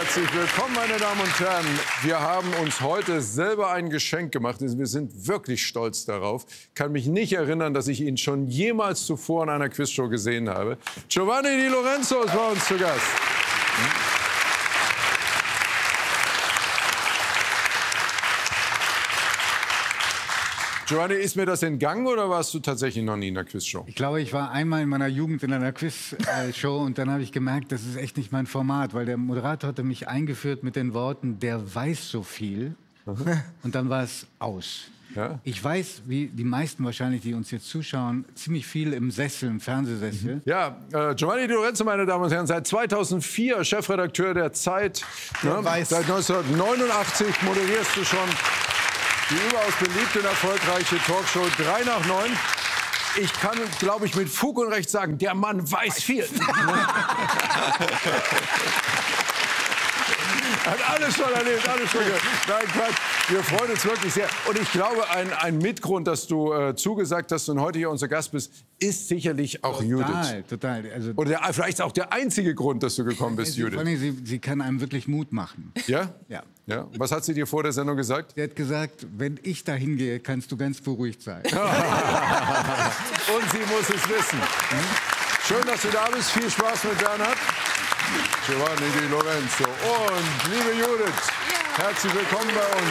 Herzlich willkommen, meine Damen und Herren. Wir haben uns heute selber ein Geschenk gemacht. Wir sind wirklich stolz darauf. Ich kann mich nicht erinnern, dass ich ihn schon jemals zuvor in einer Quizshow gesehen habe. Giovanni Di Lorenzo ist bei uns zu Gast. Giovanni, ist mir das entgangen oder warst du tatsächlich noch nie in einer Quizshow? Ich glaube, ich war einmal in meiner Jugend in einer Quizshow und dann habe ich gemerkt, das ist echt nicht mein Format, weil der Moderator hatte mich eingeführt mit den Worten, der weiß so viel. Und dann war es aus. Ja? Ich weiß, wie die meisten wahrscheinlich, die uns jetzt zuschauen, ziemlich viel im Sessel, im Fernsehsessel. Ja, Giovanni Di Lorenzo, meine Damen und Herren, seit 2004 Chefredakteur der Zeit. Ne? Seit 1989 moderierst du schon die überaus beliebte und erfolgreiche Talkshow 3 nach 9. Ich kann, glaube ich, mit Fug und Recht sagen, der Mann weiß viel. Hat alles schon erlebt, alles schon gehört. Nein, Quatsch. Wir freuen uns wirklich sehr. Und ich glaube, ein Mitgrund, dass du zugesagt hast und heute hier unser Gast bist, ist sicherlich auch Judith. Total. Also, oder vielleicht auch der einzige Grund, dass du gekommen bist, Judith. Sie kann einem wirklich Mut machen. Ja? Ja. Ja. Was hat sie dir vor der Sendung gesagt? Sie hat gesagt, wenn ich da hingehe, kannst du ganz beruhigt sein. Und sie muss es wissen. Schön, dass du da bist. Viel Spaß mit Bernhard. Giovanni Di Lorenzo und liebe Judith, herzlich willkommen bei uns.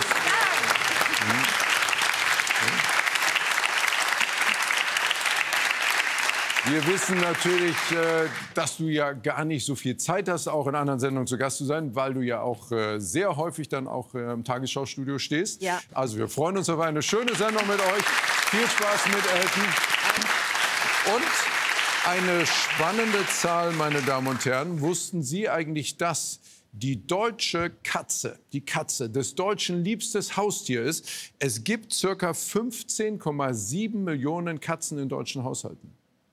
Wir wissen natürlich, dass du ja gar nicht so viel Zeit hast, auch in anderen Sendungen zu Gast zu sein, weil du ja auch sehr häufig dann auch im Tagesschau-Studio stehst. Ja. Also wir freuen uns auf eine schöne Sendung mit euch. Viel Spaß mit Elton. Und eine spannende Zahl, meine Damen und Herren. Wussten Sie eigentlich, dass die deutsche Katze, die Katze des Deutschen liebstes Haustier ist? Es gibt ca. 15,7 Millionen Katzen in deutschen Haushalten.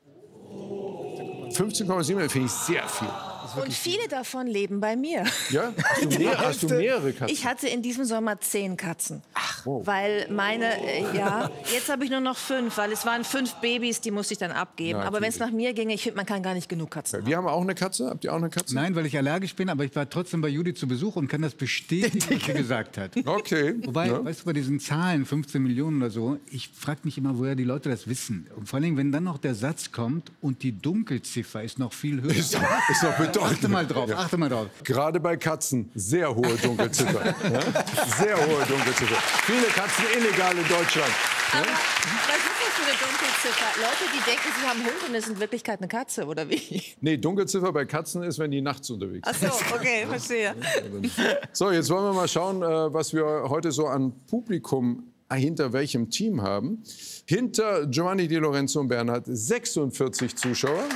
15,7 Millionen finde ich sehr viel. Und viele davon leben bei mir. Ja? Hast du mehrere Katzen? Ich hatte in diesem Sommer 10 Katzen. Wow. Weil meine, jetzt habe ich nur noch 5, weil es waren 5 Babys, die musste ich dann abgeben. Na, aber wenn es nach mir ginge, ich finde, man kann gar nicht genug Katzen haben. Wir haben auch eine Katze. Habt ihr auch eine Katze? Nein, weil ich allergisch bin, aber ich war trotzdem bei Judith zu Besuch und kann das bestätigen, was sie gesagt hat. Okay. Wobei, Ja. weißt du, bei diesen Zahlen, 15 Millionen oder so, ich frage mich immer, woher die Leute das wissen. Und vor allem, wenn dann noch der Satz kommt und die Dunkelziffer ist noch viel höher. Ist doch bedeutend. Achte mal drauf, achte mal drauf. Gerade bei Katzen sehr hohe Dunkelziffer. Ja? Sehr hohe Dunkelziffer. Viele Katzen illegal in Deutschland. Aber was ist das für eine Dunkelziffer? Leute, die denken, sie haben einen Hund und es ist in Wirklichkeit eine Katze, oder wie? Nee, Dunkelziffer bei Katzen ist, wenn die nachts unterwegs sind. Ach so, okay, verstehe. So, jetzt wollen wir mal schauen, was wir heute so an Publikum hinter welchem Team haben. Hinter Giovanni Di Lorenzo und Bernhard 46 Zuschauer.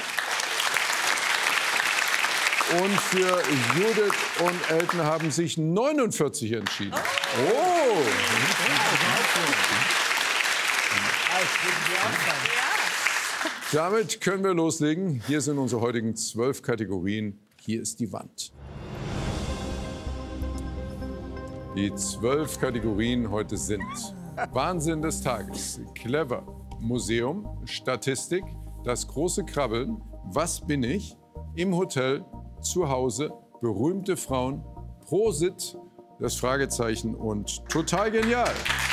Und für Judith und Elton haben sich 49 entschieden. Oh! Damit können wir loslegen. Hier sind unsere heutigen 12 Kategorien. Hier ist die Wand. Die 12 Kategorien heute sind Wahnsinn des Tages, Clever, Museum, Statistik, das große Krabbeln, Was bin ich, im Hotel, zu Hause, berühmte Frauen, Prosit, das Fragezeichen und total genial.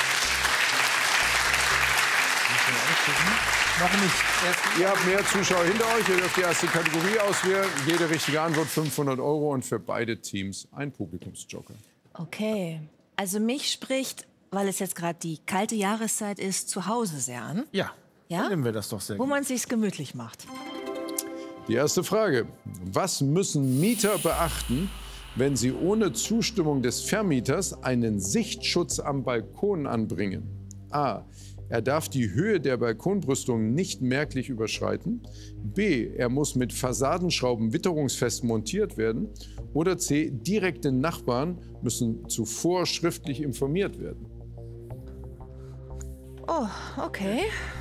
Noch nicht. Ihr habt mehr Zuschauer hinter euch. Ihr dürft die erste Kategorie auswählen. Jede richtige Antwort 500 € und für beide Teams ein Publikumsjoker. Okay, also mich spricht, weil es jetzt gerade die kalte Jahreszeit ist, zu Hause sehr an. Ja, Ja? dann nehmen wir das doch sehr Wo gut. man es sich gemütlich macht. Die erste Frage. Was müssen Mieter beachten, wenn sie ohne Zustimmung des Vermieters einen Sichtschutz am Balkon anbringen? A. Er darf die Höhe der Balkonbrüstung nicht merklich überschreiten. B. Er muss mit Fassadenschrauben witterungsfest montiert werden. Oder C. Direkte Nachbarn müssen zuvor schriftlich informiert werden. Oh, okay.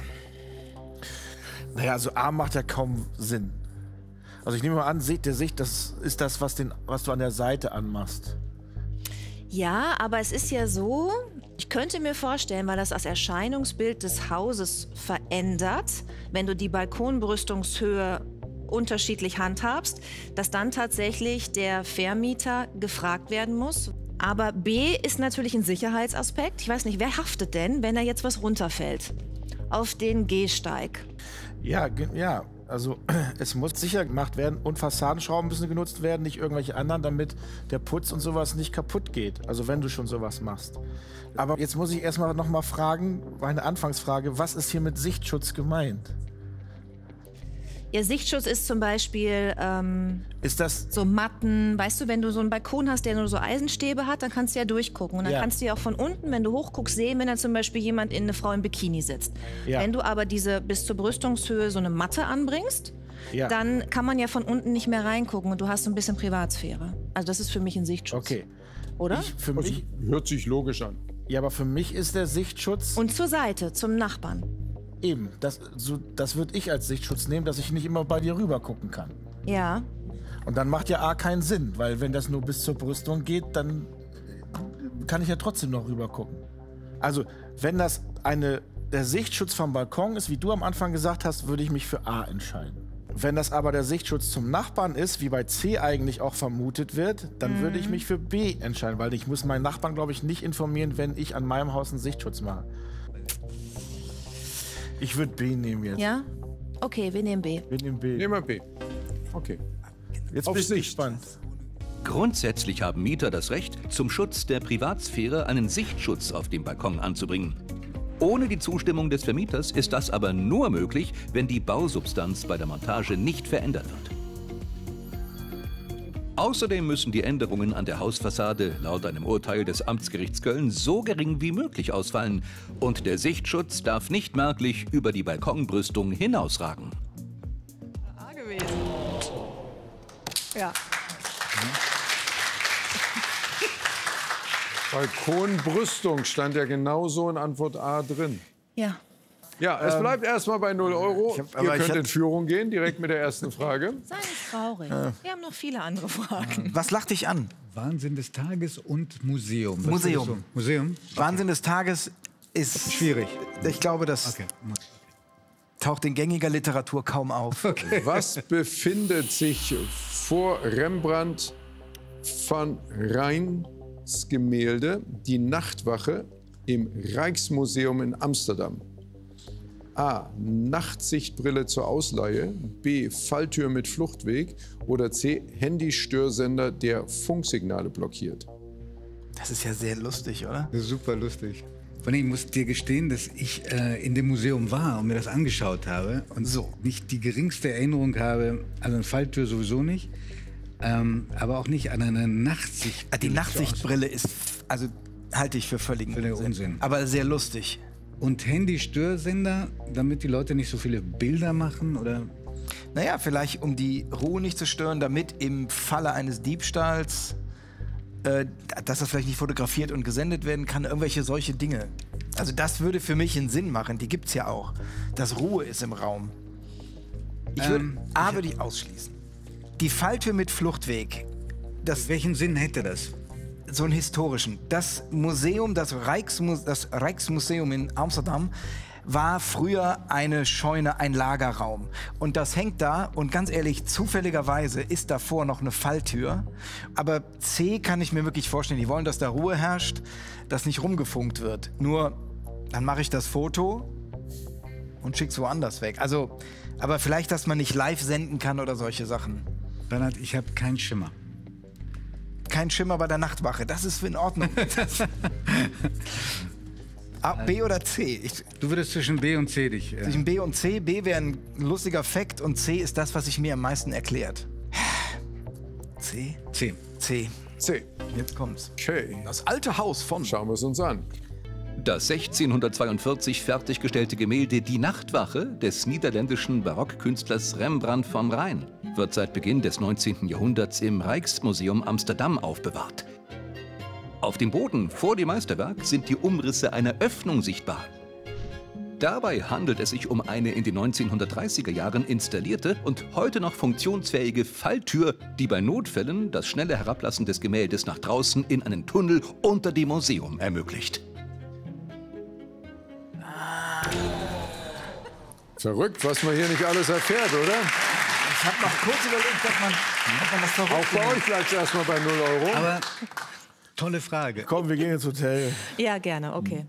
Naja, also A macht ja kaum Sinn. Also ich nehme mal an, der Sicht, das ist das, was du an der Seite anmachst. Ja, aber es ist ja so, ich könnte mir vorstellen, weil das Erscheinungsbild des Hauses verändert, wenn du die Balkonbrüstungshöhe unterschiedlich handhabst, dass dann tatsächlich der Vermieter gefragt werden muss. Aber B ist natürlich ein Sicherheitsaspekt. Ich weiß nicht, wer haftet denn, wenn da jetzt was runterfällt auf den Gehsteig? Ja, also es muss sicher gemacht werden und Fassadenschrauben müssen genutzt werden, nicht irgendwelche anderen, damit der Putz und sowas nicht kaputt geht. Also wenn du schon sowas machst. Aber jetzt muss ich erstmal nochmal fragen, meine Anfangsfrage, was ist hier mit Sichtschutz gemeint? Ja, Sichtschutz ist zum Beispiel Ist das so Matten. Weißt du, wenn du so einen Balkon hast, der nur so Eisenstäbe hat, dann kannst du ja durchgucken. Und dann kannst du ja auch von unten, wenn du hochguckst, sehen, wenn da zum Beispiel eine Frau im Bikini sitzt. Ja. Wenn du aber diese bis zur Brüstungshöhe so eine Matte anbringst, dann kann man ja von unten nicht mehr reingucken und du hast so ein bisschen Privatsphäre. Also das ist für mich ein Sichtschutz. okay? Oder? Für mich, Hört sich logisch an. ja, aber für mich ist der Sichtschutz Und zur Seite, zum Nachbarn. eben, das würde ich als Sichtschutz nehmen, dass ich nicht immer bei dir rüber gucken kann. Ja. Und dann macht ja A keinen Sinn, weil wenn das nur bis zur Brüstung geht, dann kann ich ja trotzdem noch rüber gucken. Also, wenn das der Sichtschutz vom Balkon ist, wie du am Anfang gesagt hast, würde ich mich für A entscheiden. Wenn das aber der Sichtschutz zum Nachbarn ist, wie bei C eigentlich auch vermutet wird, dann würde ich mich für B entscheiden, weil ich muss meinen Nachbarn, glaube ich, nicht informieren, wenn ich an meinem Haus einen Sichtschutz mache. Ich würde B nehmen jetzt. Ja? Okay, wir nehmen B. Wir nehmen B. Nehmen wir B. Okay. Jetzt Auf bin ich Sicht. gespannt. Grundsätzlich haben Mieter das Recht, zum Schutz der Privatsphäre einen Sichtschutz auf dem Balkon anzubringen. Ohne die Zustimmung des Vermieters ist das aber nur möglich, wenn die Bausubstanz bei der Montage nicht verändert wird. Außerdem müssen die Änderungen an der Hausfassade laut einem Urteil des Amtsgerichts Köln so gering wie möglich ausfallen und der Sichtschutz darf nicht merklich über die Balkonbrüstung hinausragen. A gewesen. Ja. Balkonbrüstung stand ja genauso in Antwort A drin. Ja. Ja, es bleibt erstmal bei 0 Euro. Ihr könnt in Führung gehen, direkt mit der ersten Frage. Sei nicht traurig. Wir haben noch viele andere Fragen. Was lacht dich an? Wahnsinn des Tages und Museum. Was Museum. würdest du- Museum? Wahnsinn des Tages ist Schwierig. Ich glaube, das Okay. taucht in gängiger Literatur kaum auf. Was befindet sich vor Rembrandt van Rijns Gemälde Die Nachtwache im Rijksmuseum in Amsterdam? A. Nachtsichtbrille zur Ausleihe. B. Falltür mit Fluchtweg. Oder C. Handystörsender, der Funksignale blockiert. Das ist ja sehr lustig, oder? Das ist super lustig. Vor allem, ich muss dir gestehen, dass ich in dem Museum war und mir das angeschaut habe und So. nicht die geringste Erinnerung habe, also eine Falltür sowieso nicht, aber auch nicht an eine Nachtsicht. Die Nachtsichtbrille ist, also halte ich für völligen Völliger Unsinn. Aber sehr lustig. Und Handystörsender, damit die Leute nicht so viele Bilder machen, oder? Naja, vielleicht um die Ruhe nicht zu stören, damit im Falle eines Diebstahls, dass das vielleicht nicht fotografiert und gesendet werden kann, irgendwelche solche Dinge. Also das würde für mich einen Sinn machen, die gibt's ja auch. Dass Ruhe ist im Raum. A würde ich ausschließen. Die Falltür mit Fluchtweg, Welchen Sinn hätte das? so einen historischen. Das Museum, das Rijksmuseum in Amsterdam, war früher eine Scheune, ein Lagerraum. Und das hängt da und ganz ehrlich, zufälligerweise ist davor noch eine Falltür. Aber C kann ich mir wirklich vorstellen, die wollen, dass da Ruhe herrscht, dass nicht rumgefunkt wird. Nur, dann mache ich das Foto und schick's woanders weg. Also, aber vielleicht, dass man nicht live senden kann oder solche Sachen. Bernhard, ich habe keinen Schimmer. Kein Schimmer bei der Nachtwache, das ist in Ordnung. A, B oder C? Du würdest zwischen B und C dich... Zwischen B und C. B wäre ein lustiger Fakt und C ist das, was sich mir am meisten erklärt. C? C. C. C. Jetzt kommt's. Okay. Das alte Haus von... Schauen wir es uns an. Das 1642 fertiggestellte Gemälde Die Nachtwache des niederländischen Barockkünstlers Rembrandt van Rijn wird seit Beginn des 19. Jahrhunderts im Rijksmuseum Amsterdam aufbewahrt. Auf dem Boden vor dem Meisterwerk sind die Umrisse einer Öffnung sichtbar. Dabei handelt es sich um eine in den 1930er Jahren installierte und heute noch funktionsfähige Falltür, die bei Notfällen das schnelle Herablassen des Gemäldes nach draußen in einen Tunnel unter dem Museum ermöglicht. Verrückt, was man hier nicht alles erfährt, oder? habe noch kurz überlegt, ob man das verrückt Auch bei euch bleibt es erstmal bei 0 Euro. Aber tolle Frage. Komm, wir gehen ins Hotel. Ja, gerne, okay.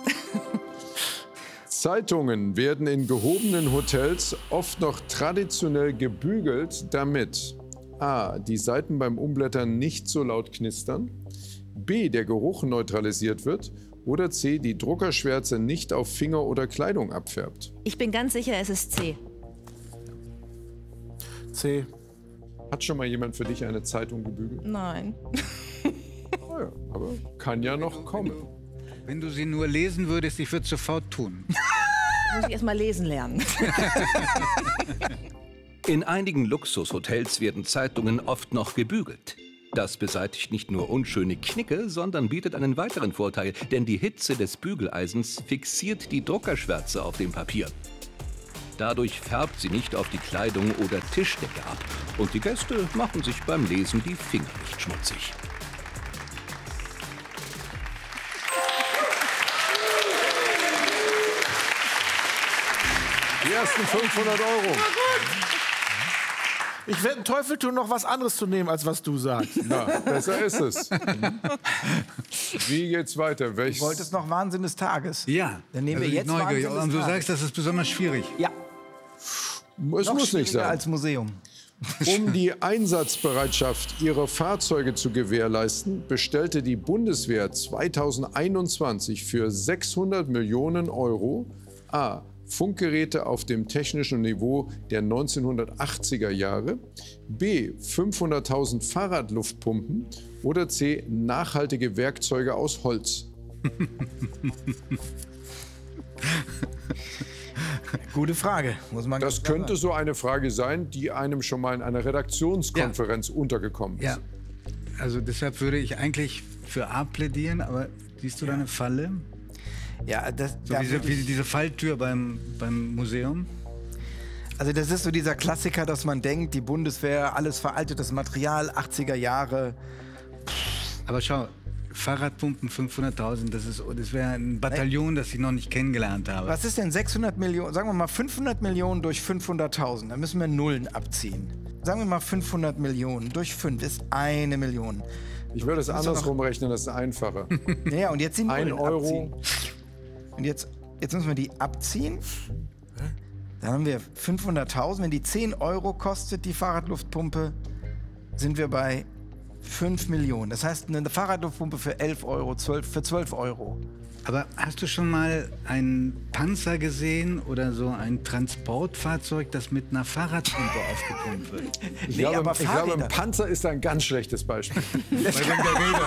Zeitungen werden in gehobenen Hotels oft noch traditionell gebügelt, damit a. die Seiten beim Umblättern nicht so laut knistern, b. der Geruch neutralisiert wird oder c. die Druckerschwärze nicht auf Finger oder Kleidung abfärbt. Ich bin ganz sicher, es ist C. C. Hat schon mal jemand für dich eine Zeitung gebügelt? Nein. Oh ja, aber kann ja noch kommen. Wenn du sie nur lesen würdest, ich würde es sofort tun. Muss ich erst mal lesen lernen. In einigen Luxushotels werden Zeitungen oft noch gebügelt. Das beseitigt nicht nur unschöne Knicke, sondern bietet einen weiteren Vorteil, denn die Hitze des Bügeleisens fixiert die Druckerschwärze auf dem Papier. Dadurch färbt sie nicht auf die Kleidung oder Tischdecke ab und die Gäste machen sich beim Lesen die Finger nicht schmutzig. Die ersten 500 Euro. Ich werde einen Teufel tun, noch was anderes zu nehmen, als was du sagst. Na, besser ist es. Wie geht's weiter? Du Welches? wolltest noch Wahnsinn des Tages. Ja. Dann nehmen wir Also jetzt neugierig. Wahnsinn des Und du Tages. sagst, das ist besonders schwierig. Ja, Es noch muss nicht schwieriger sein. als Museum. Um die Einsatzbereitschaft ihrer Fahrzeuge zu gewährleisten, bestellte die Bundeswehr 2021 für 600 Millionen Euro a. Funkgeräte auf dem technischen Niveau der 1980er Jahre, b. 500.000 Fahrradluftpumpen oder c. nachhaltige Werkzeuge aus Holz. Gute Frage, muss man Das ganz klar könnte so eine Frage sein, die einem schon mal in einer Redaktionskonferenz untergekommen ist. Ja. Also deshalb würde ich eigentlich für A plädieren, aber siehst du da eine Falle? sagen. Ja, das, So da wie würd ich- diese Falltür beim Museum? also das ist so dieser Klassiker, dass man denkt, die Bundeswehr, alles veraltetes Material, 80er Jahre. Aber schau, Fahrradpumpen 500.000, das wäre ein Bataillon, das ich noch nicht kennengelernt habe. Was ist denn 600 Millionen, sagen wir mal 500 Millionen durch 500.000, da müssen wir Nullen abziehen. Sagen wir mal 500 Millionen durch 5 ist 1 Million. Ich würde es Das ist doch andersrum rechnen, das ist einfacher. Ja, und jetzt die Nullen 1 Euro. abziehen. Und jetzt müssen wir die abziehen. Dann haben wir 500.000. Wenn die 10 Euro kostet, die Fahrradluftpumpe, sind wir bei 5 Millionen. Das heißt, eine Fahrradluftpumpe für 11 Euro, für 12 Euro. Aber hast du schon mal einen Panzer gesehen oder so ein Transportfahrzeug, das mit einer Fahrradpumpe aufgepumpt wird? Ich Nee, glaube, aber ich glaube, Fahrräder. ein Panzer ist ein ganz schlechtes Beispiel. Bei dem der Räder.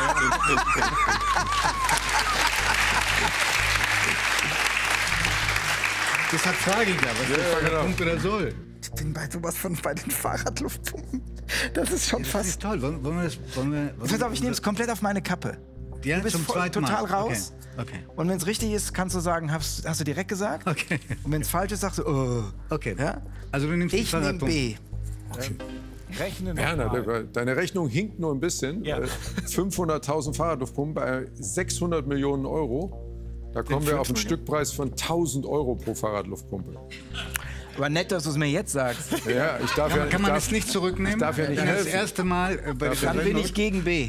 Deshalb frage ich ja, was die Fahrradpumpe da soll. Ich bin bei sowas von bei den Fahrradluftpumpen. Das ist schon Das fast. ist toll. Wollen wir das? Pass auf, ich nehme es komplett auf meine Kappe. Ja, Du bist zum voll- zweiten Mal. total raus. Okay. Und wenn es richtig ist, kannst du sagen, hast du direkt gesagt. Okay. Und wenn es falsch ist, sagst du, oh. Okay. Ja? Also du nimmst die Ich nehme Fahrradpumpe. B. Rechnen Werner, nochmal. deine Rechnung hinkt nur ein bisschen. Ja. 500.000 Fahrradluftpumpen bei 600 Millionen Euro. Da kommen wir auf einen Stückpreis von 1.000 Euro pro Fahrradluftpumpe. Aber nett, dass du es mir jetzt sagst. Ja, ich darf ja, Kann man ich das darf, nicht zurücknehmen? ich darf ja nicht Ich bin das helfen. erste Mal bei der Dann bin ich gegen B.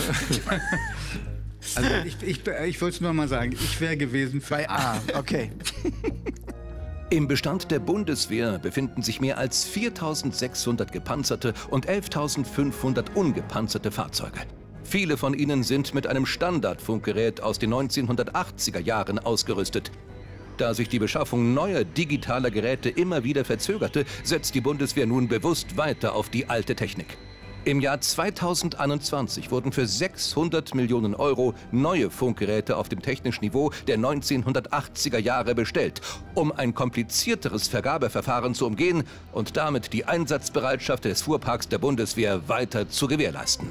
Also ich wollte es nur mal sagen. Ich wäre gewesen für Bei A. Okay. Im Bestand der Bundeswehr befinden sich mehr als 4.600 gepanzerte und 11.500 ungepanzerte Fahrzeuge. Viele von ihnen sind mit einem Standardfunkgerät aus den 1980er Jahren ausgerüstet. Da sich die Beschaffung neuer digitaler Geräte immer wieder verzögerte, setzt die Bundeswehr nun bewusst weiter auf die alte Technik. Im Jahr 2021 wurden für 600 Millionen Euro neue Funkgeräte auf dem technischen Niveau der 1980er Jahre bestellt, um ein komplizierteres Vergabeverfahren zu umgehen und damit die Einsatzbereitschaft des Fuhrparks der Bundeswehr weiter zu gewährleisten.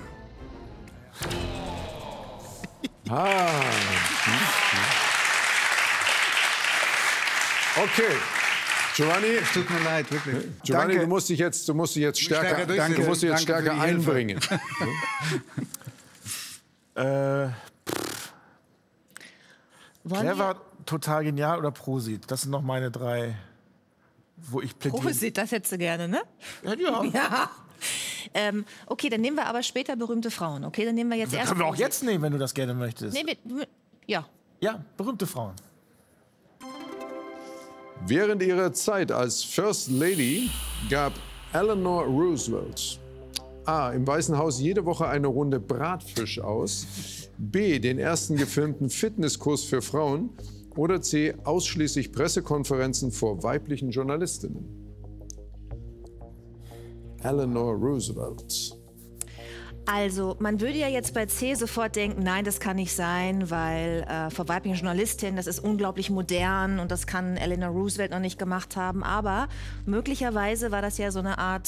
Okay. Giovanni, Tut mir leid, wirklich. Giovanni, Danke. du musst dich jetzt stärker, stärker durchsetzen. du musst dich jetzt Danke für stärker die Hilfe. einbringen. Clever, total genial oder Prosit? Das sind noch meine drei wo ich plädiere. Prosit, das hättest du gerne, ne? Ja. Ja. Okay, dann nehmen wir aber später berühmte Frauen. Okay, dann nehmen wir jetzt Das erst. können wir auch jetzt nehmen, wenn du das gerne möchtest. Nee, ja. Ja, berühmte Frauen. Während ihrer Zeit als First Lady gab Eleanor Roosevelt A. im Weißen Haus jede Woche eine Runde Bratfisch aus, B. den ersten gefilmten Fitnesskurs für Frauen oder C. ausschließlich Pressekonferenzen vor weiblichen Journalistinnen. Eleanor Roosevelt. Also, man würde ja jetzt bei C sofort denken, nein, das kann nicht sein, weil vor weiblichen Journalistinnen, das ist unglaublich modern und das kann Eleanor Roosevelt noch nicht gemacht haben. Aber möglicherweise war das ja so eine Art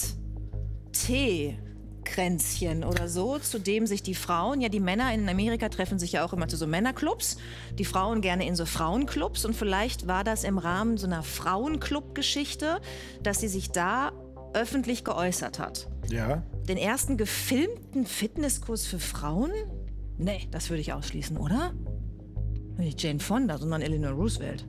Teekränzchen oder so, zu dem sich die Frauen, ja die Männer in Amerika treffen sich ja auch immer zu so Männerclubs, die Frauen gerne in so Frauenclubs und vielleicht war das im Rahmen so einer Frauenclub-Geschichte, dass sie sich da öffentlich geäußert hat. Ja. Den ersten gefilmten Fitnesskurs für Frauen? Nee, das würde ich ausschließen, oder? Nicht Jane Fonda, sondern Eleanor Roosevelt.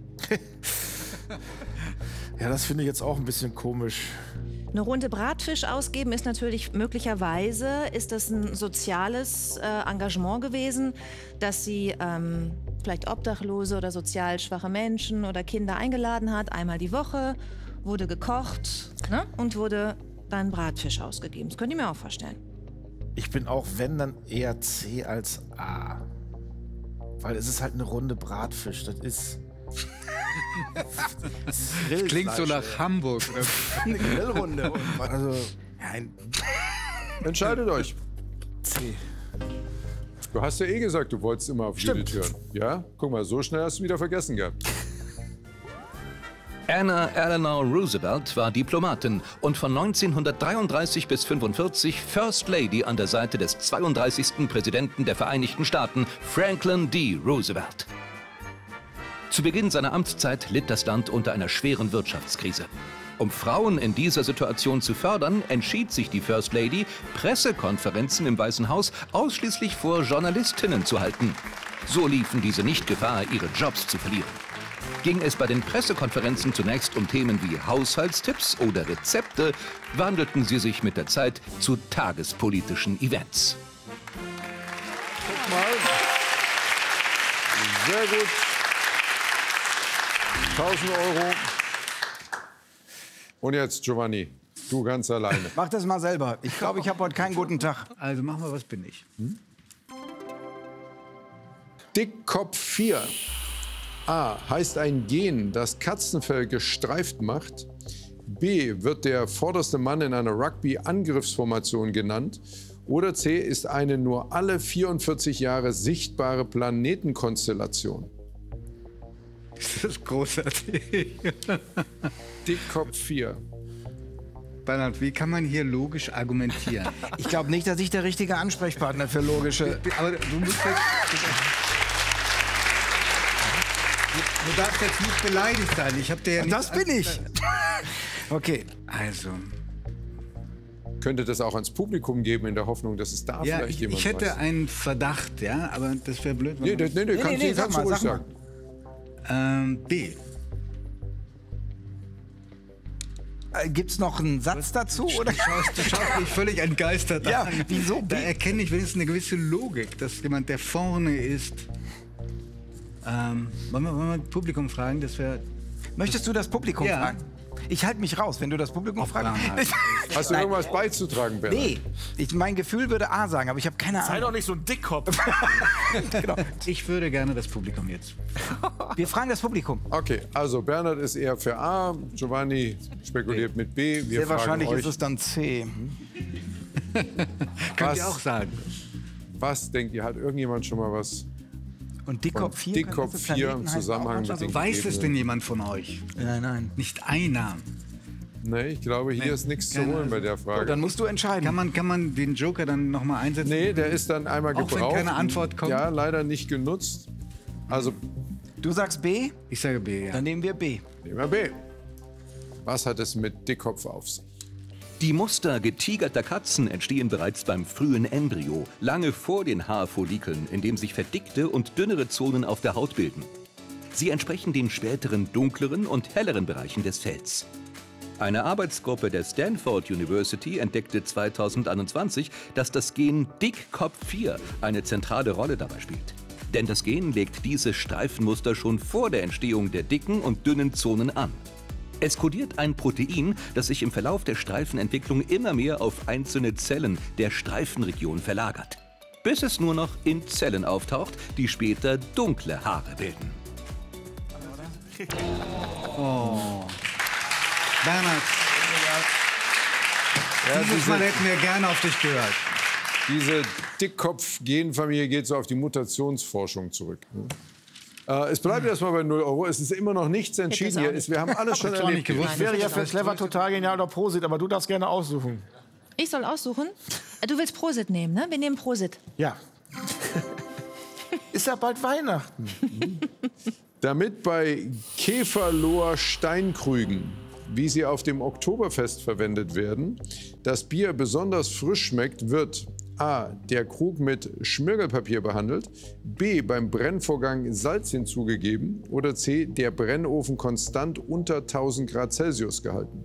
Ja, das finde ich jetzt auch ein bisschen komisch. Eine Runde Bratfisch ausgeben ist natürlich möglicherweise, ist das ein soziales Engagement gewesen, dass sie vielleicht Obdachlose oder sozial schwache Menschen oder Kinder eingeladen hat, einmal die Woche, wurde gekocht, ne? Und wurde dann Bratfisch ausgegeben. Das könnt ihr mir auch vorstellen. Ich bin auch, wenn, dann eher C als A. Weil es ist halt eine Runde Bratfisch. Das ist... Klingt so nach Hamburg. Eine Grillrunde. Also, Entscheidet euch. C. Du hast ja eh gesagt, du wolltest immer auf Judith hören. Ja? Guck mal, so schnell hast du wieder vergessen gehabt. Anna Eleanor Roosevelt war Diplomatin und von 1933 bis 1945 First Lady an der Seite des 32. Präsidenten der Vereinigten Staaten, Franklin D. Roosevelt. Zu Beginn seiner Amtszeit litt das Land unter einer schweren Wirtschaftskrise. Um Frauen in dieser Situation zu fördern, entschied sich die First Lady, Pressekonferenzen im Weißen Haus ausschließlich vor Journalistinnen zu halten. So liefen diese nicht Gefahr, ihre Jobs zu verlieren. Ging es bei den Pressekonferenzen zunächst um Themen wie Haushaltstipps oder Rezepte, wandelten sie sich mit der Zeit zu tagespolitischen Events. Guck mal. Sehr gut. 1000 Euro. Und jetzt, Giovanni, du ganz alleine. Mach das mal selber. Ich glaube, ich habe heute keinen guten Tag. Also mach mal, was bin ich? Dickkopf 4. A. heißt ein Gen, das Katzenfell gestreift macht. B. wird der vorderste Mann in einer Rugby-Angriffsformation genannt. Oder C. ist eine nur alle 44 Jahre sichtbare Planetenkonstellation. Das ist großartig. Dickkopf 4. Bernhard, wie kann man hier logisch argumentieren? Ich glaube nicht, dass ich der richtige Ansprechpartner für logische... Aber du musst jetzt... Du darfst jetzt nicht beleidigt sein. Ich habe dir ja nicht Das bin ich. Okay. Also, Könnte das auch ans Publikum geben, in der Hoffnung, dass es da ja, vielleicht jemand ich hätte weiß. einen Verdacht, ja, aber das wäre blöd. Nee, kannst du ruhig sag sagen. B. Gibt's noch einen Satz dazu? Oder? Du schaust mich völlig entgeistert Ja, an. wieso Da B? erkenne ich wenigstens eine gewisse Logik, dass jemand, der vorne ist... wollen wir das Publikum fragen? Das wäre... Möchtest du das Publikum Ja. fragen? Ich halte mich raus, wenn du das Publikum fragst. Hast du Nein. irgendwas beizutragen, Bernhard? Nee, mein Gefühl würde A sagen, aber ich habe keine Sei Ahnung. doch nicht so ein Dickkopf. Genau. Ich würde gerne das Publikum jetzt. Wir fragen das Publikum. Okay, also Bernhard ist eher für A, Giovanni spekuliert mit B. Wir Sehr fragen wahrscheinlich euch, ist es dann C. Könnt ihr auch sagen. was denkt ihr? Hat irgendjemand schon mal was Und Dickkopf 4? Dickkopf 4 im Zusammenhang mit den Weiß es gegebenen- denn jemand von euch? Nein. Nicht einer. Nee, ich glaube, hier ist nichts zu keine holen bei der Frage. Dann musst du entscheiden. Kann man den Joker dann nochmal einsetzen? Nee, der ist dann einmal Auch wenn gebraucht. keine Antwort kommt? Ja, leider nicht genutzt. Also Du sagst B, Ich sage B, ja. dann nehmen wir B. nehmen wir B. Was hat es mit Dickkopf auf sich? Die Muster getigerter Katzen entstehen bereits beim frühen Embryo, lange vor den Haarfollikeln, in dem sich verdickte und dünnere Zonen auf der Haut bilden. Sie entsprechen den späteren dunkleren und helleren Bereichen des Fells. Eine Arbeitsgruppe der Stanford University entdeckte 2021, dass das Gen Dickkopf-4 eine zentrale Rolle dabei spielt. Denn das Gen legt diese Streifenmuster schon vor der Entstehung der dicken und dünnen Zonen an. Es kodiert ein Protein, das sich im Verlauf der Streifenentwicklung immer mehr auf einzelne Zellen der Streifenregion verlagert, bis es nur noch in Zellen auftaucht, die später dunkle Haare bilden. Oh. Bernhard, dieses Mal hätten wir gerne auf dich gehört. Diese Dickkopf-Genfamilie geht so auf die Mutationsforschung zurück. Es bleibt erstmal bei 0 Euro. Es ist immer noch nichts entschieden. Wir haben alles schon erlebt. Das wäre ja für Clever total genial oder Prosit, aber du darfst gerne aussuchen. Ich soll aussuchen? Du willst Prosit nehmen, ne? Wir nehmen Prosit. Ja. Ist ja bald Weihnachten. Damit bei Käferloher Steinkrügen, wie sie auf dem Oktoberfest verwendet werden, das Bier besonders frisch schmeckt, wird A. der Krug mit Schmirgelpapier behandelt, B. beim Brennvorgang Salz hinzugegeben oder C. der Brennofen konstant unter 1000 Grad Celsius gehalten.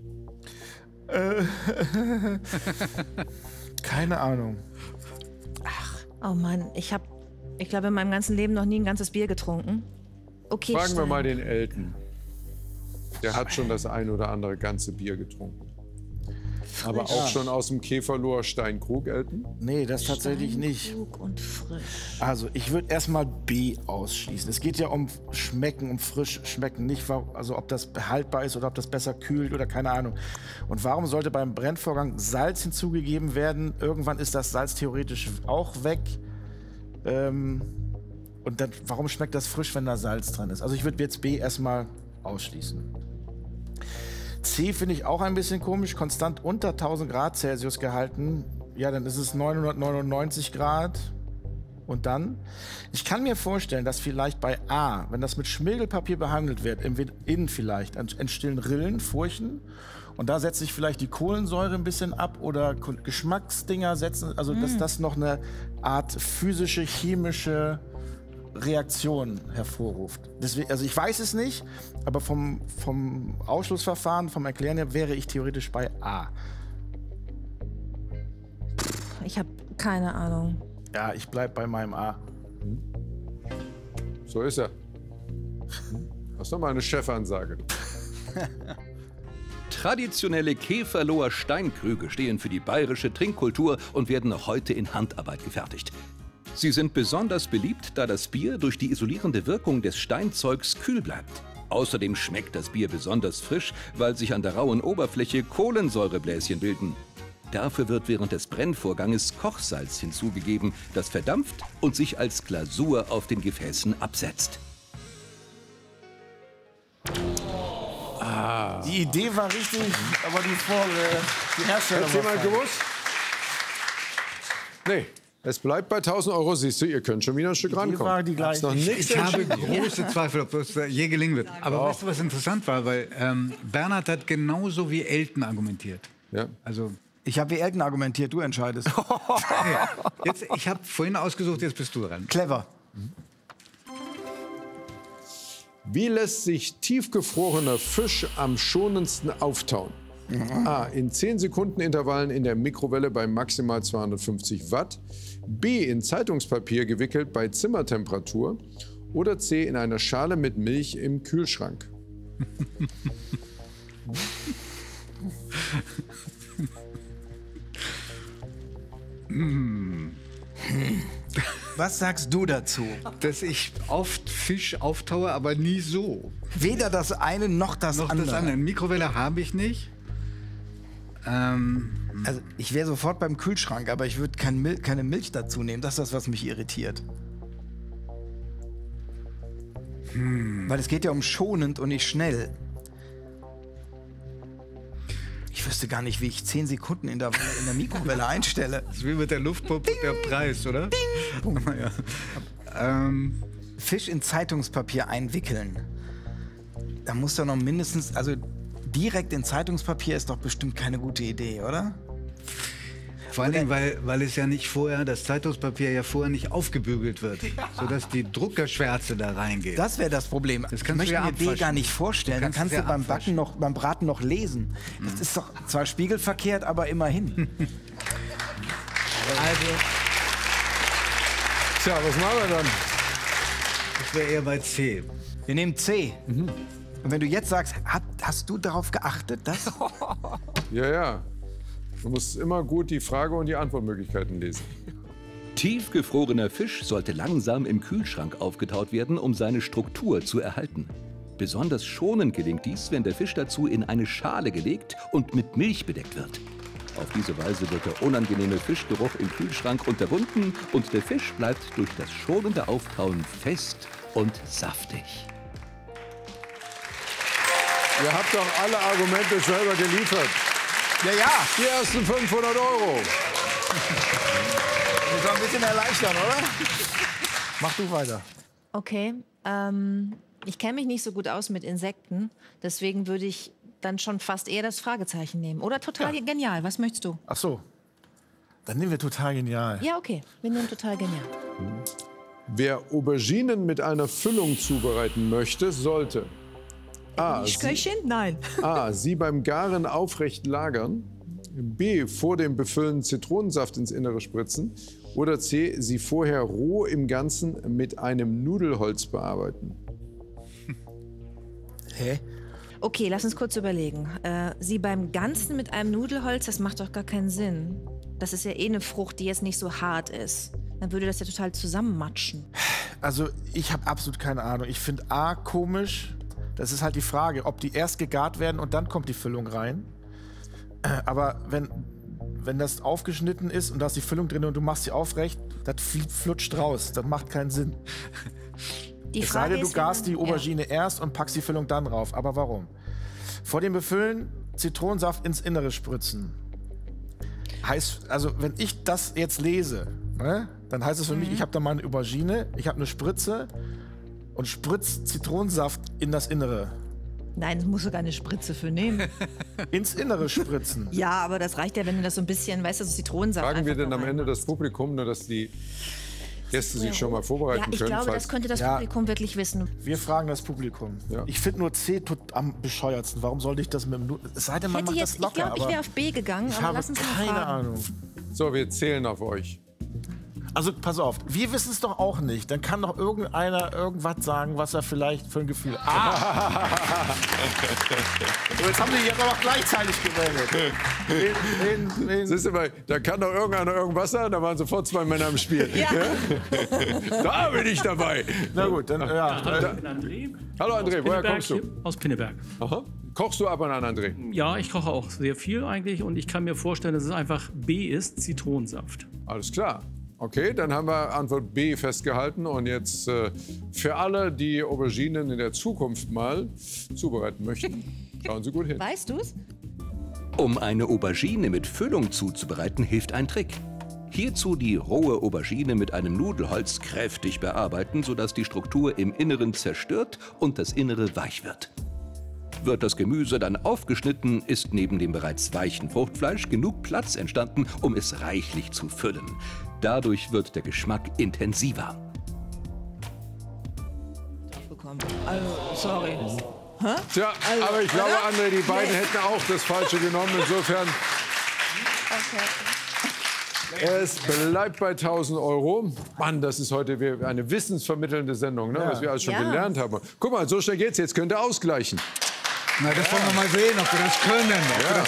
Keine Ahnung. Oh Mann, ich glaube, in meinem ganzen Leben noch nie ein ganzes Bier getrunken. Okay, Fragen wir mal den Elton. Der hat schon das ein oder andere ganze Bier getrunken. Aber auch schon aus dem Käferloher Steinkrug, Elton? Nee, das tatsächlich nicht. Steinkrug und frisch. Also, ich würde erstmal B ausschließen. Es geht ja um Schmecken, um frisch schmecken, nicht also ob das haltbar ist oder ob das besser kühlt oder keine Ahnung. Und warum sollte beim Brennvorgang Salz hinzugegeben werden? Irgendwann ist das Salz theoretisch auch weg. Und dann, warum schmeckt das frisch, wenn da Salz dran ist? Also ich würde jetzt B erstmal ausschließen. C finde ich auch ein bisschen komisch, konstant unter 1000 Grad Celsius gehalten. Ja, dann ist es 999 Grad. Und dann? Ich kann mir vorstellen, dass vielleicht bei A, wenn das mit Schmirgelpapier behandelt wird, innen vielleicht entstehen Rillen, Furchen. Und da setzt sich vielleicht die Kohlensäure ein bisschen ab oder Geschmacksdinger setzen. Also dass das noch eine Art physische, chemische Reaktion hervorruft. Deswegen, also ich weiß es nicht, aber vom Ausschlussverfahren, vom Erklären her wäre ich theoretisch bei A. Ich habe keine Ahnung. Ja, ich bleib bei meinem A. So ist er. Das ist doch mal eine Chefansage. Traditionelle Käferloher Steinkrüge stehen für die bayerische Trinkkultur und werden noch heute in Handarbeit gefertigt. Sie sind besonders beliebt, da das Bier durch die isolierende Wirkung des Steinzeugs kühl bleibt. Außerdem schmeckt das Bier besonders frisch, weil sich an der rauen Oberfläche Kohlensäurebläschen bilden. Dafür wird während des Brennvorganges Kochsalz hinzugegeben, das verdampft und sich als Glasur auf den Gefäßen absetzt. Die Idee war richtig, aber die Hersteller Hat jemand gewusst? Nee. Es bleibt bei 1000 Euro, siehst du, ihr könnt schon wieder ein Stück rankommen. war die gleiche. Ist noch nichts Ich habe entschieden. große Zweifel, ob das je gelingen wird. Aber weißt du, was interessant war? Weil Bernhard hat genauso wie Elton argumentiert. Ja. Also, Ich habe wie Elton argumentiert, du entscheidest. jetzt, ich habe vorhin ausgesucht, jetzt bist du dran. Clever. Wie lässt sich tiefgefrorener Fisch am schonendsten auftauen? A. In 10 Sekunden Intervallen in der Mikrowelle bei maximal 250 Watt. B. In Zeitungspapier gewickelt bei Zimmertemperatur. Oder C. In einer Schale mit Milch im Kühlschrank. Was sagst du dazu? Dass ich oft Fisch auftaue, aber nie so. Weder das eine noch das Noch andere. das andere. Mikrowelle habe ich nicht. Also ich wäre sofort beim Kühlschrank, aber ich würde keine Milch dazu nehmen. Das ist das, was mich irritiert. Weil es geht ja um schonend und nicht schnell. Ich wüsste gar nicht, wie ich 10 Sekunden in der Mikrowelle einstelle. Das ist wie mit der Luftpumpe der Preis, oder? Ja. Fisch in Zeitungspapier einwickeln. Da muss doch noch mindestens, also direkt in Zeitungspapier ist doch bestimmt keine gute Idee, oder? Vor allen Dingen, weil es ja nicht vorher, das Zeitungspapier ja vorher nicht aufgebügelt wird, sodass die Druckerschwärze da reingeht. Das wäre das Problem. Das Ich kannst möchte du ja mir B abwaschen. gar nicht vorstellen. Dann kannst du ja beim abwaschen. beim Braten noch lesen. Das ist doch zwar spiegelverkehrt, aber immerhin. Also, Tja, was machen wir dann? ich wäre eher bei C. Wir nehmen C. Und wenn du jetzt sagst, hast du darauf geachtet, dass... Ja. Du musst immer gut die Frage und die Antwortmöglichkeiten lesen. Tiefgefrorener Fisch sollte langsam im Kühlschrank aufgetaut werden, um seine Struktur zu erhalten. Besonders schonend gelingt dies, wenn der Fisch dazu in eine Schale gelegt und mit Milch bedeckt wird. Auf diese Weise wird der unangenehme Fischgeruch im Kühlschrank unterbunden und der Fisch bleibt durch das schonende Auftauen fest und saftig. Ihr habt doch alle Argumente selber geliefert. Ja. Die ersten 500 Euro. Das war ein bisschen erleichtern, oder? Mach du weiter. Okay, ich kenne mich nicht so gut aus mit Insekten, deswegen würde ich dann schon fast eher das Fragezeichen nehmen. Oder total genial, was möchtest du? Ach so. Dann nehmen wir total genial. Ja, okay, wir nehmen total genial. Wer Auberginen mit einer Füllung zubereiten möchte, sollte Köchin? Nein. A. Sie beim Garen aufrecht lagern. B. Vor dem Befüllen Zitronensaft ins Innere spritzen. Oder C. Sie vorher roh im Ganzen mit einem Nudelholz bearbeiten. Hä? Okay, lass uns kurz überlegen. Sie beim Ganzen mit einem Nudelholz, das macht doch gar keinen Sinn. Das ist ja eh eine Frucht, die jetzt nicht so hart ist. Dann würde das ja total zusammenmatschen. Also, ich habe absolut keine Ahnung. Ich finde A komisch. Das ist halt die Frage, ob die erst gegart werden und dann kommt die Füllung rein. Aber wenn das aufgeschnitten ist und da ist die Füllung drin und du machst sie aufrecht, das flutscht raus. Das macht keinen Sinn. Die Es sei Frage denn, du ist, garst die ja. Aubergine erst und packst die Füllung dann rauf. Aber warum? Vor dem Befüllen Zitronensaft ins Innere spritzen. Heißt, also wenn ich das jetzt lese, ne, dann heißt es für mich, ich habe da mal eine Aubergine, ich habe eine Spritze und spritz Zitronensaft in das Innere. Nein, das musst du gar eine Spritze für nehmen. Ins Innere spritzen. Ja, aber das reicht ja, wenn du das so ein bisschen, weißt du, so Zitronensaft Fragen wir einfach denn da am Ende reinmachst. das Publikum, nur dass die Gäste sich schon mal vorbereiten Ja, ich können? glaube, falls- das könnte das Ja. Publikum wirklich wissen. Wir fragen das Publikum. Ja. Ich finde nur C am bescheuertsten. Warum sollte ich das mit dem Es sei denn, man macht das Ich locker. glaube, ich aber wäre auf B gegangen, ich aber habe lass uns mal keine fragen. Ahnung. So, wir zählen auf euch. Also pass auf, wir wissen es doch auch nicht. Dann kann doch irgendeiner irgendwas sagen, was er vielleicht für ein Gefühl hat. So, jetzt haben die jetzt aber gleichzeitig gemeldet. Siehst du mal, da kann doch irgendeiner irgendwas sagen, da waren sofort zwei Männer im Spiel. Ja. Da bin ich dabei. Na gut, dann ja. Hallo, ich bin André. Hallo André, Aus woher Pinneberg, kommst du? hier Aus Pinneberg. Aha. Kochst du ab und an, André? Ja, ich koche auch sehr viel eigentlich und ich kann mir vorstellen, dass es einfach B ist, Zitronensaft. Alles klar. Okay, dann haben wir Antwort B festgehalten. Und jetzt für alle, die Auberginen in der Zukunft mal zubereiten möchten, schauen Sie gut hin. Weißt du's? Um eine Aubergine mit Füllung zuzubereiten, hilft ein Trick. Hierzu die rohe Aubergine mit einem Nudelholz kräftig bearbeiten, sodass die Struktur im Inneren zerstört und das Innere weich wird. Wird das Gemüse dann aufgeschnitten, ist neben dem bereits weichen Fruchtfleisch genug Platz entstanden, um es reichlich zu füllen. Dadurch wird der Geschmack intensiver. Bekommen. Also, sorry. Tja, aber ich glaube, André, die beiden hätten auch das Falsche genommen. Insofern, es bleibt bei 1.000 Euro. Mann, das ist heute eine wissensvermittelnde Sendung, ne? Was wir alles schon Ja. gelernt haben. Guck mal, so schnell geht's. Jetzt könnt ihr ausgleichen. Na, das wollen wir mal sehen, ob wir das können.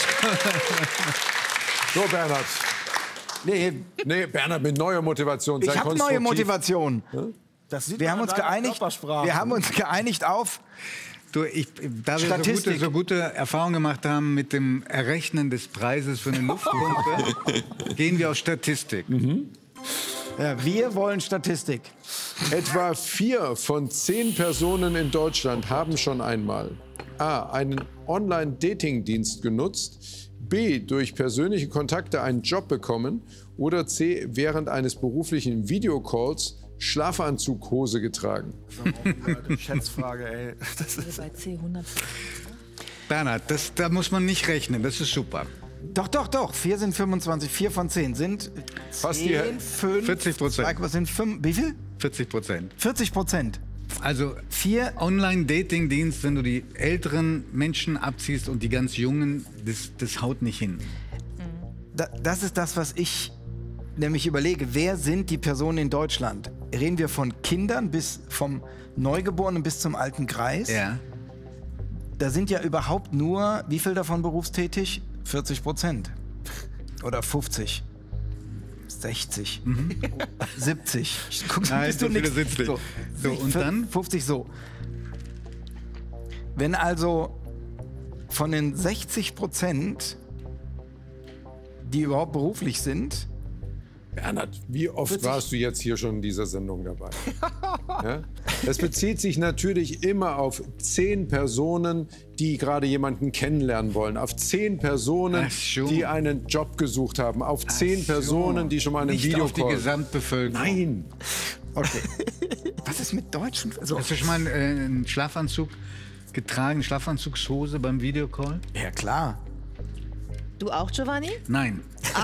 So, Bernhard. Nee, Bernhard mit neuer Motivation. Ich sei habe neue konstruktiv. Motivation. Das sieht Wir man haben an uns deiner geeinigt. Körpersprache. Wir haben uns geeinigt auf. Du, da wir Statistik. so gute Erfahrungen gemacht haben mit dem Errechnen des Preises für eine Luftpumpe, gehen wir auf Statistik. Ja, wir wollen Statistik. Etwa 4 von 10 Personen in Deutschland haben schon einmal A. einen Online-Dating-Dienst genutzt, B. durch persönliche Kontakte einen Job bekommen oder C. während eines beruflichen Videocalls Schlafanzughose getragen. Schätzfrage, ey. Das ist Bei C 100. Bernhard, da muss man nicht rechnen, das ist super. Doch. 4 sind 25. 4 von 10 sind Fast 10, 5, 40%. Was sind 5? Wie viel? 40%. 40%. Also 4 Online-Dating-Dienst, wenn du die älteren Menschen abziehst und die ganz jungen, das haut nicht hin. Das ist das, was ich nämlich überlege. Wer sind die Personen in Deutschland? Reden wir von Kindern bis vom Neugeborenen bis zum alten Greis? Ja. Da sind ja überhaupt nur, wie viel davon berufstätig? 40%. Oder 50. 60. 70. Guck, Nein, bist so du viele nix. sind's nicht. So, und dann? 50 so. Wenn also von den 60%, die überhaupt beruflich sind, Bernhard, wie oft warst du jetzt hier schon in dieser Sendung dabei? Ja? Das bezieht sich natürlich immer auf 10 Personen, die gerade jemanden kennenlernen wollen. Auf 10 Personen, Ach so. die einen Job gesucht haben. Auf 10 Personen, die schon mal einen Nicht Videocall... auf die Gesamtbevölkerung. Nein! okay. Was ist mit Deutschen? Also, Hast du schon mal einen Schlafanzug getragen, eine Schlafanzugshose beim Videocall? ja klar. Du auch, Giovanni? Nein.